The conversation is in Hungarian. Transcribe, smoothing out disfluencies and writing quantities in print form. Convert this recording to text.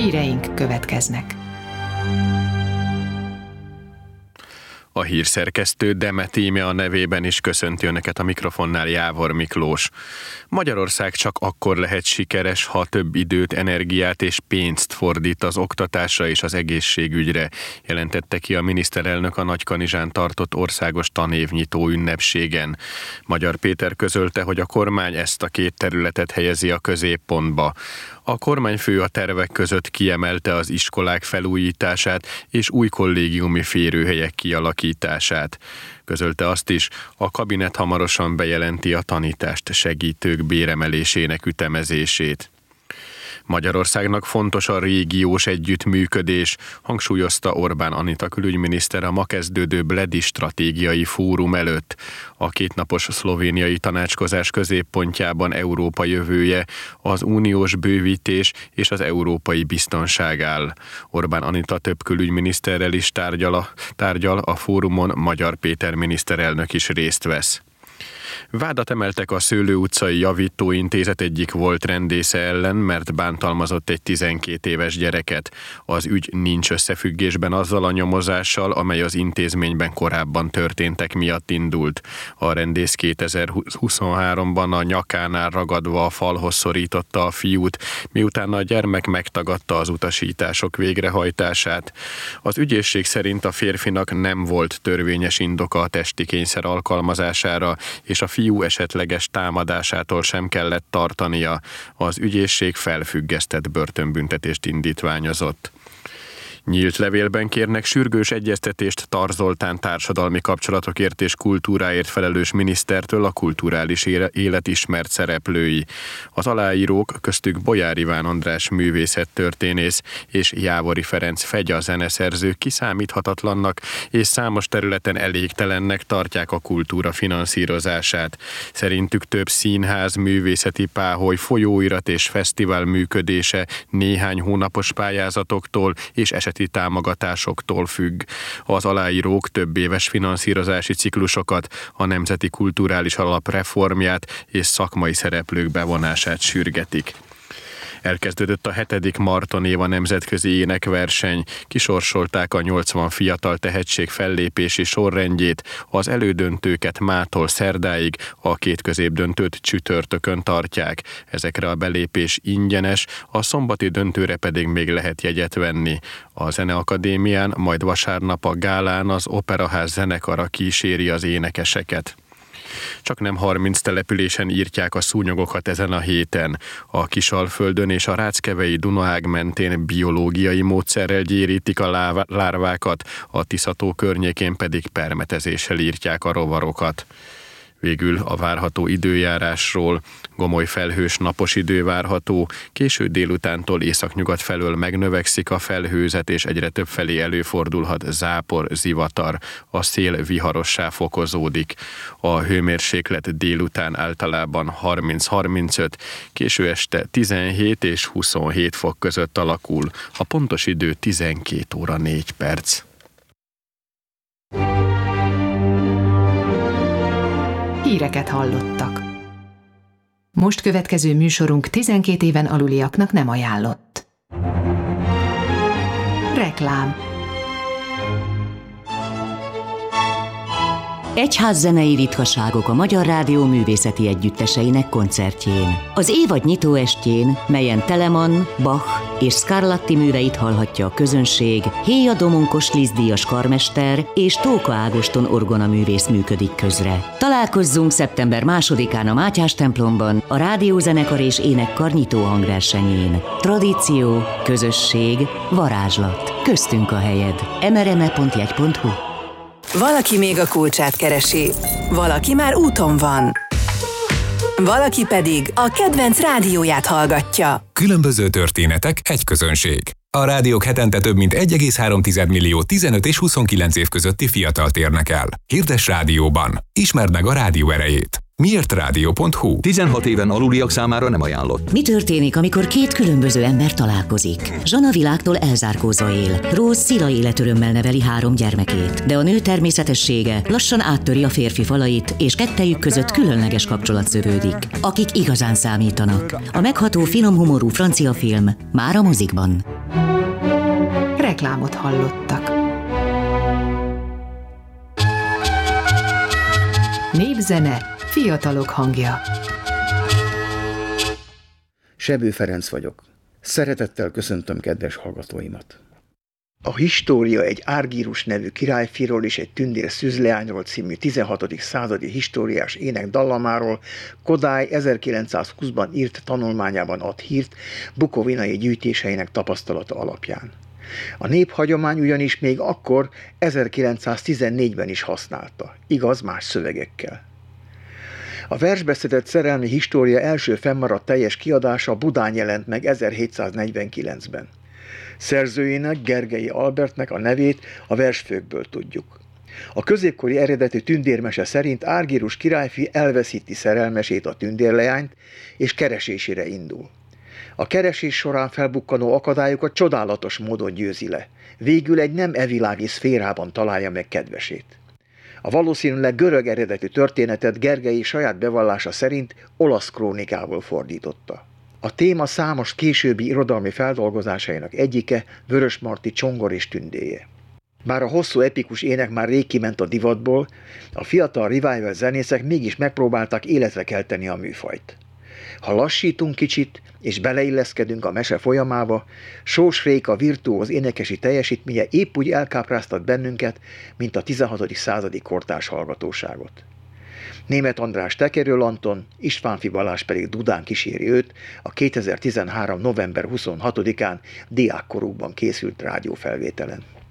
Híreink következnek. A hírszerkesztő Demet Íme a nevében is köszönti önöket, a mikrofonnál Jávor Miklós. Magyarország csak akkor lehet sikeres, ha több időt, energiát és pénzt fordít az oktatásra és az egészségügyre, jelentette ki a miniszterelnök a Nagykanizsán tartott országos tanévnyitó ünnepségen. Magyar Péter közölte, hogy a kormány ezt a két területet helyezi a középpontba. A kormányfő a tervek között kiemelte az iskolák felújítását és új kollégiumi férőhelyek kialakítását. Közölte azt is, a kabinet hamarosan bejelenti a tanítást segítők béremelésének ütemezését. Magyarországnak fontos a régiós együttműködés, hangsúlyozta Orbán Anita külügyminiszter a ma kezdődő Bledi stratégiai fórum előtt. A kétnapos szlovéniai tanácskozás középpontjában Európa jövője, az uniós bővítés és az európai biztonság áll. Orbán Anita több külügyminiszterrel is tárgyal, a fórumon Magyar Péter miniszterelnök is részt vesz. Vádat emeltek a Szőlő utcai javítóintézet egyik volt rendésze ellen, mert bántalmazott egy 12 éves gyereket. Az ügy nincs összefüggésben azzal a nyomozással, amely az intézményben korábban történtek miatt indult. A rendész 2023-ban a nyakánál ragadva a falhoz szorította a fiút, miután a gyermek megtagadta az utasítások végrehajtását. Az ügyészség szerint a férfinak nem volt törvényes indoka a testi kényszer alkalmazására, és a fiú esetleges támadásától sem kellett tartania. Az ügyészség felfüggesztett börtönbüntetést indítványozott. Nyílt levélben kérnek sürgős egyeztetést Tar Zoltán társadalmi kapcsolatokért és kultúráért felelős minisztertől a kulturális élet ismert szereplői. Az aláírók köztük Bolyár Iván András művészettörténész és Jávori Ferenc Fegya zeneszerző kiszámíthatatlannak és számos területen elégtelennek tartják a kultúra finanszírozását. Szerintük több színház, művészeti páholy, folyóirat és fesztivál működése néhány hónapos pályázatoktól és eseti támogatásoktól függ. Az aláírók több éves finanszírozási ciklusokat, a Nemzeti Kulturális Alap reformját és szakmai szereplők bevonását sürgetik. Elkezdődött a 7. Marton Éva nemzetközi énekverseny. Kisorsolták a 80 fiatal tehetség fellépési sorrendjét, az elődöntőket mától szerdáig, a 2 középdöntőt csütörtökön tartják. Ezekre a belépés ingyenes, a szombati döntőre pedig még lehet jegyet venni. A Zeneakadémián, majd vasárnap a gálán az Operaház zenekara kíséri az énekeseket. Csaknem 30 településen írtják a szúnyogokat ezen a héten. A Kisalföldön és a Ráckevei Dunaág mentén biológiai módszerrel gyérítik a lárvákat, a Tisza-tó környékén pedig permetezéssel írtják a rovarokat. Végül a várható időjárásról. Gomoly felhős napos idő várható, késő délutántól északnyugat felől megnövekszik a felhőzet, és egyre több felé előfordulhat zápor, zivatar, a szél viharossá fokozódik. A hőmérséklet délután általában 30-35, késő este 17 és 27 fok között alakul. A pontos idő 12 óra 4 perc. Híreket hallottak. Most következő műsorunk 12 éven aluliaknak nem ajánlott. Reklám. Egyházzenei ritkaságok a Magyar Rádió művészeti együtteseinek koncertjén. Az évad nyitóestjén, melyen Telemann, Bach és Scarlatti műveit hallhatja a közönség, Héja Domonkos Liszt-díjas karmester és Tóka Ágoston orgonaművész működik közre. Találkozzunk szeptember 2-án a Mátyás templomban, a rádiózenekar és énekkar nyitó hangversenyén. Tradíció, közösség, varázslat. Köztünk a helyed. mrme.jegy.hu. Valaki még a kulcsát keresi, valaki már úton van, valaki pedig a kedvenc rádióját hallgatja. Különböző történetek, egy közönség. A rádiók hetente több mint 1,3 millió 15 és 29 év közötti fiatalt érnek el. Hirdess rádióban. Ismerd meg a rádió erejét. Miértrádió.hu. 16 éven aluliak számára nem ajánlott. Mi történik, amikor két különböző ember találkozik? Zsana világtól elzárkózva él. Rose szila életörömmel neveli 3 gyermekét, de a nő természetessége lassan áttöri a férfi falait, és kettejük között különleges kapcsolat szövődik. Akik igazán számítanak. A megható finom humorú francia film már a mozikban. reklámot hallottak. Népzene, fiatalok hangja. Sebő Ferenc vagyok. Szeretettel köszöntöm kedves hallgatóimat. A História egy Árgírus nevű királyfiról és egy tündér szűzleányról című 16. századi históriás ének dallamáról Kodály 1920-ban írt tanulmányában ad hírt bukovinai gyűjtéseinek tapasztalata alapján. A néphagyomány ugyanis még akkor 1914-ben is használta, igaz más szövegekkel. A versbeszedett szerelmi história első fennmaradt teljes kiadása Budán jelent meg 1749-ben. Szerzőjének, Gergelyi Albertnek a nevét a versfőkből tudjuk. A középkori eredetű tündérmese szerint Árgírus királyfi elveszíti szerelmesét, a tündérleányt, és keresésére indul. A keresés során felbukkanó akadályokat csodálatos módon győzi le. Végül egy nem evilági szférában találja meg kedvesét. A valószínűleg görög eredetű történetet Gergelyi saját bevallása szerint olasz krónikából fordította. A téma számos későbbi irodalmi feldolgozásainak egyike Vörösmarty Csongor és tündéje. Bár a hosszú epikus ének már rég kiment a divatból, a fiatal revival zenészek mégis megpróbálták életre kelteni a műfajt. Ha lassítunk kicsit, és beleilleszkedünk a mese folyamába, Sós Réka virtuóz énekesi teljesítménye épp úgy elkápráztat bennünket, mint a 16. századi kortárs hallgatóságot. Németh András Tekerő Anton, Istvánffy Balázs pedig dudán kíséri őt a 2013. november 26-án diákkorukban készült rádiófelvételen.